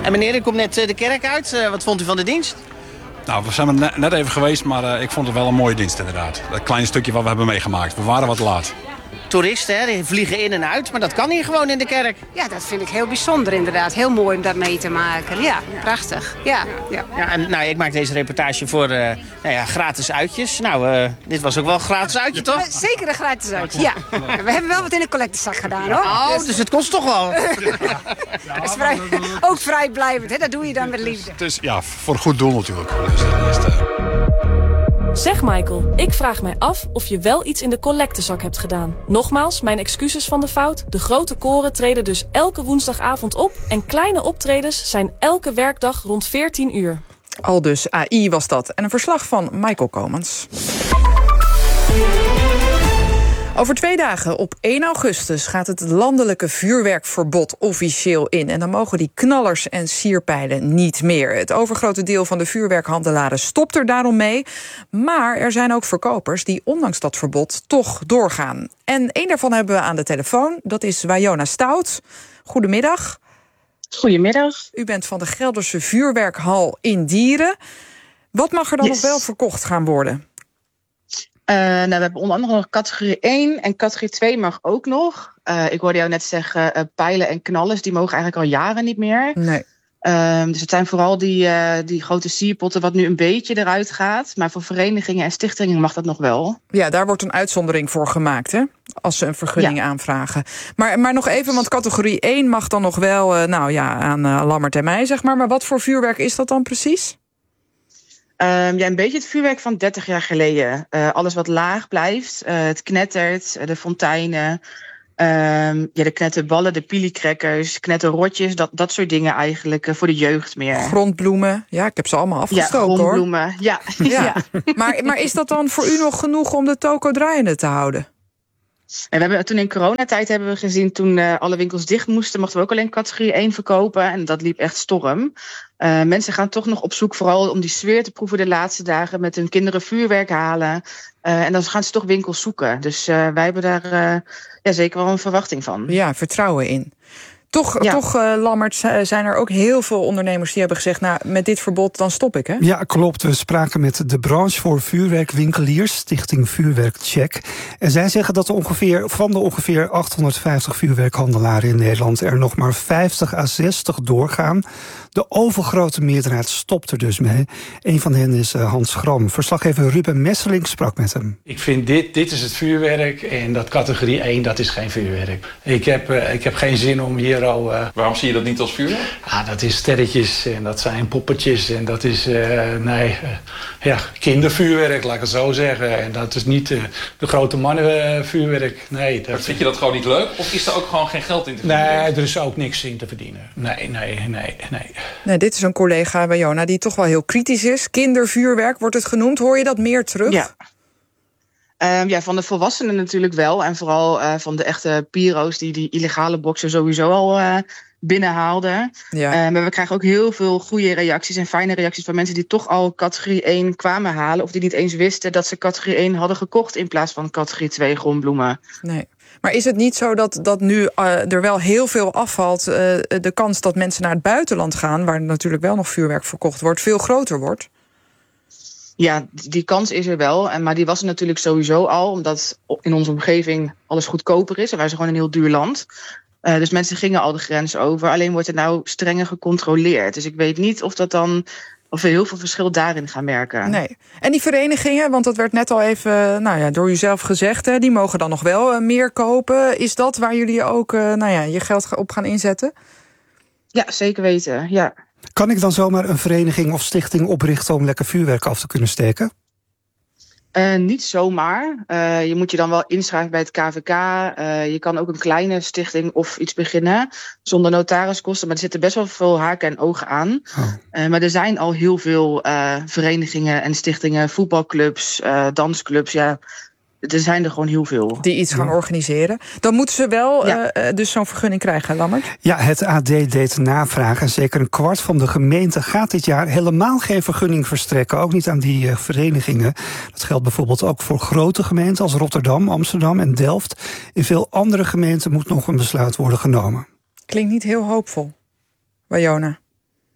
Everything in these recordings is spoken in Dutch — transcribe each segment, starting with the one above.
En meneer, u komt net de kerk uit. Wat vond u van de dienst? Nou, we zijn er net even geweest, maar ik vond het wel een mooie dienst inderdaad. Dat kleine stukje wat we hebben meegemaakt. We waren wat laat. Toeristen, hè, die vliegen in en uit, maar dat kan hier gewoon in de kerk. Ja, dat vind ik heel bijzonder inderdaad. Heel mooi om dat mee te maken. Ja, prachtig. Ja. En, ik maak deze reportage voor gratis uitjes. Dit was ook wel een gratis uitje, toch? Zeker een gratis uitje, ja. We hebben wel wat in de collectezak gedaan, hoor. Oh, dus het kost toch wel. Dat is ook vrijblijvend, hè? Dat doe je dan met liefde. Dus ja, voor een goed doel natuurlijk. Zeg Michael, ik vraag mij af of je wel iets in de collectezak hebt gedaan. Nogmaals, mijn excuses van de fout. De grote koren treden dus elke woensdagavond op. En kleine optredens zijn elke werkdag rond 14 uur. Aldus AI was dat. En een verslag van Michael Komens. Over 2 dagen, op 1 augustus, gaat het landelijke vuurwerkverbod officieel in. En dan mogen die knallers en sierpijlen niet meer. Het overgrote deel van de vuurwerkhandelaren stopt er daarom mee. Maar er zijn ook verkopers die ondanks dat verbod toch doorgaan. En één daarvan hebben we aan de telefoon. Dat is Wajona Stout. Goedemiddag. Goedemiddag. U bent van de Gelderse Vuurwerkhal in Dieren. Wat mag er dan nog wel verkocht gaan worden? We hebben onder andere nog categorie 1 en categorie 2 mag ook nog. Ik hoorde jou net zeggen, pijlen en knallers, die mogen eigenlijk al jaren niet meer. Nee. Dus het zijn vooral die grote sierpotten wat nu een beetje eruit gaat. Maar voor verenigingen en stichtingen mag dat nog wel. Ja, daar wordt een uitzondering voor gemaakt, hè? Als ze een vergunning aanvragen. Maar nog even, want categorie 1 mag dan nog wel aan Lammert en mij, zeg maar. Maar wat voor vuurwerk is dat dan precies? Een beetje het vuurwerk van 30 jaar geleden. Alles wat laag blijft. Het knettert, de fonteinen. De knetterballen, de piliecrackers, knetterrotjes. Dat soort dingen eigenlijk voor de jeugd meer. Grondbloemen. Ja, ik heb ze allemaal afgestoken, hoor. Grondbloemen, ja. Maar is dat dan voor u nog genoeg om de toko draaiende te houden? En we hebben toen in coronatijd hebben we gezien, toen alle winkels dicht moesten, mochten we ook alleen categorie 1 verkopen. En dat liep echt storm. Mensen gaan toch nog op zoek, vooral om die sfeer te proeven de laatste dagen, met hun kinderen vuurwerk halen. En dan gaan ze toch winkels zoeken. Dus wij hebben daar zeker wel een verwachting van. Ja, vertrouwen in. Toch, Lammert, zijn er ook heel veel ondernemers die hebben gezegd, met dit verbod dan stop ik, hè? Ja, klopt. We spraken met de branche voor vuurwerkwinkeliers, Stichting Vuurwerkcheck. En zij zeggen dat van de ongeveer 850 vuurwerkhandelaren in Nederland er nog maar 50 à 60 doorgaan. De overgrote meerderheid stopt er dus mee. Een van hen is Hans Gram. Verslaggever Ruben Messeling sprak met hem. Ik vind dit is het vuurwerk en dat categorie 1, dat is geen vuurwerk. Ik heb geen zin om hier al... Waarom zie je dat niet als vuurwerk? Dat is sterretjes en dat zijn poppetjes en dat is kindervuurwerk, laat ik het zo zeggen. En dat is niet de grote mannenvuurwerk. Nee, maar vind je dat gewoon niet leuk? Of is er ook gewoon geen geld in te verdienen? Nee, er is ook niks in te verdienen. Nee, dit is een collega bij Jona die toch wel heel kritisch is. Kindervuurwerk wordt het genoemd. Hoor je dat meer terug? Ja. Van de volwassenen natuurlijk wel. En vooral van de echte piro's die illegale boksen sowieso al binnenhaalden. Ja. Maar we krijgen ook heel veel goede reacties en fijne reacties van mensen die toch al categorie 1 kwamen halen. Of die niet eens wisten dat ze categorie 1 hadden gekocht in plaats van categorie 2 grondbloemen. Nee. Maar is het niet zo dat nu er wel heel veel afvalt, de kans dat mensen naar het buitenland gaan, waar natuurlijk wel nog vuurwerk verkocht wordt, veel groter wordt? Ja, die kans is er wel. Maar die was er natuurlijk sowieso al, omdat in onze omgeving alles goedkoper is. En wij zijn gewoon een heel duur land. Dus mensen gingen al de grens over. Alleen wordt er nou strenger gecontroleerd. Dus ik weet niet of we heel veel verschil daarin gaan merken. Nee. En die verenigingen, want dat werd net al even door u zelf gezegd, hè, die mogen dan nog wel meer kopen. Is dat waar jullie ook je geld op gaan inzetten? Ja, zeker weten, ja. Kan ik dan zomaar een vereniging of stichting oprichten om lekker vuurwerk af te kunnen steken? Niet zomaar. Je moet je dan wel inschrijven bij het KVK. Je kan ook een kleine stichting of iets beginnen zonder notariskosten. Maar er zitten best wel veel haken en ogen aan. Maar er zijn al heel veel verenigingen en stichtingen, voetbalclubs, dansclubs. Ja, er zijn er gewoon heel veel. Die iets gaan organiseren. Dan moeten ze wel dus zo'n vergunning krijgen, Lammert? Ja, het AD deed navraag. En zeker een kwart van de gemeenten gaat dit jaar helemaal geen vergunning verstrekken. Ook niet aan die verenigingen. Dat geldt bijvoorbeeld ook voor grote gemeenten als Rotterdam, Amsterdam en Delft. In veel andere gemeenten moet nog een besluit worden genomen. Klinkt niet heel hoopvol, Wajona.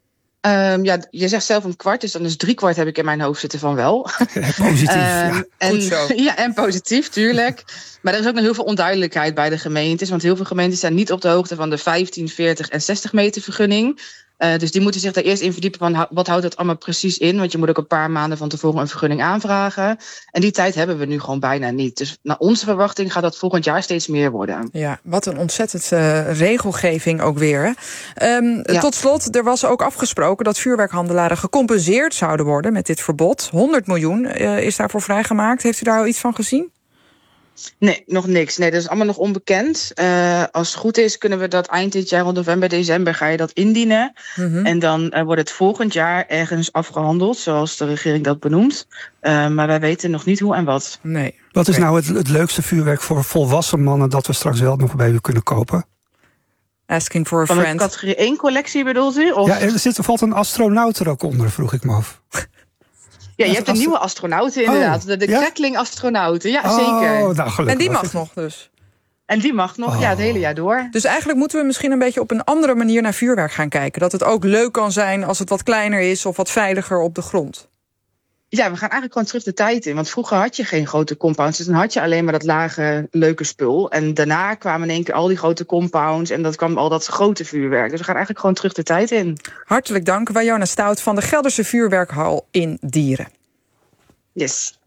Je zegt zelf een kwart, dus dan is 3/4 heb ik in mijn hoofd zitten van wel. Positief, ja. Goed zo. Ja, en positief, tuurlijk. Maar er is ook nog heel veel onduidelijkheid bij de gemeentes. Want heel veel gemeentes zijn niet op de hoogte van de 15, 40 en 60 meter vergunning. Dus die moeten zich daar eerst in verdiepen van wat houdt dat allemaal precies in. Want je moet ook een paar maanden van tevoren een vergunning aanvragen. En die tijd hebben we nu gewoon bijna niet. Dus naar onze verwachting gaat dat volgend jaar steeds meer worden. Ja, wat een ontzettende regelgeving ook weer. Tot slot, er was ook afgesproken dat vuurwerkhandelaren gecompenseerd zouden worden met dit verbod. 100 miljoen is daarvoor vrijgemaakt. Heeft u daar al iets van gezien? Nee, nog niks. Nee, dat is allemaal nog onbekend. Als het goed is, kunnen we dat eind dit jaar, rond november, december, ga je dat indienen. Mm-hmm. En dan wordt het volgend jaar ergens afgehandeld, zoals de regering dat benoemt. Maar wij weten nog niet hoe en wat. Nee. Wat is nou het leukste vuurwerk voor volwassen mannen dat we straks wel nog bij u kunnen kopen? Asking for a Van friend. de categorie 1 collectie bedoelt u? Of? Ja, er valt een astronaut er ook onder, vroeg ik me af. Ja, je hebt een nieuwe astronauten inderdaad. De Crackling-astronauten, ja zeker. Nou, gelukkig. En die mag nog dus? En die mag nog, het hele jaar door. Dus eigenlijk moeten we misschien een beetje op een andere manier naar vuurwerk gaan kijken. Dat het ook leuk kan zijn als het wat kleiner is of wat veiliger op de grond. Ja, we gaan eigenlijk gewoon terug de tijd in. Want vroeger had je geen grote compounds. Dus dan had je alleen maar dat lage, leuke spul. En daarna kwamen in één keer al die grote compounds. En dat kwam al dat grote vuurwerk. Dus we gaan eigenlijk gewoon terug de tijd in. Hartelijk dank, Wajona Stout van de Gelderse Vuurwerkhal in Dieren. Yes.